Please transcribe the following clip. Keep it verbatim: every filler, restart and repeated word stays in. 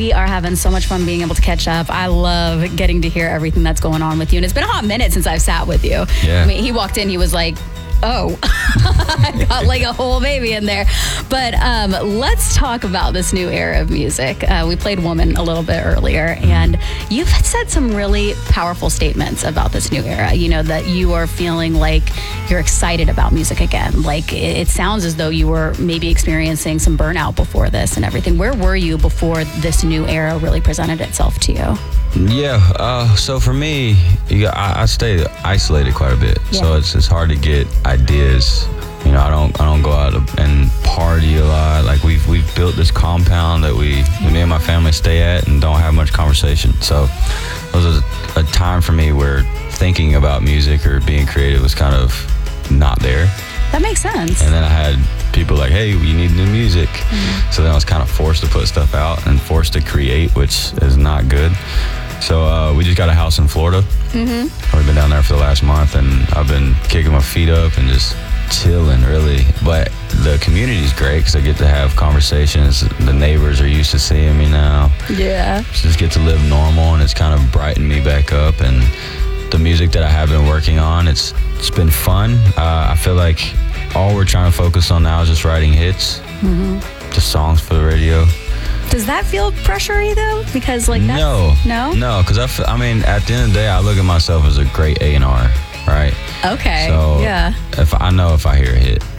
we are having so much fun being able to catch up. I love getting to hear everything that's going on with you. And it's been a hot minute since I've sat with you. Yeah. I mean, he walked in, he was like, oh, I got like a whole baby in there. But um, let's talk about this new era of music. Uh, we played Woman a little bit earlier, and you've said some really powerful statements about this new era. You know, that you are feeling like you're excited about music again. Like, it, it sounds as though you were maybe experiencing some burnout before this and everything. Where were you before this new era really presented itself to you? Yeah, uh, so for me, you got, I, I stay isolated quite a bit, Yeah. so it's it's hard to get ideas. You know, I don't I don't go out and party a lot. Like we've we've built this compound that we me and my family stay at and don't have much conversation. So it was a, a time for me where thinking about music or being creative was kind of not there. That makes sense. And then I had people like, hey, we need new music. Mm-hmm. So then I was kind of forced to put stuff out and forced to create, which is not good. So uh, we just got a house in Florida. Mm-hmm. I've been down there for the last month, and I've been kicking my feet up and just chilling, really. But the community's great because I get to have conversations. The neighbors are used to seeing me now. Yeah. Just get to live normal, and it's kind of brightened me back up. And the music that I have been working on, it's it's been fun. Uh, I feel like all we're trying to focus on now is just writing hits, Mm-hmm. just songs for the radio. Does that feel pressury though? Because like that's, no, no, no, because I, f- I mean, at the end of the day, I look at myself as a great A and R, right? Okay. So yeah. if I know if I hear a hit,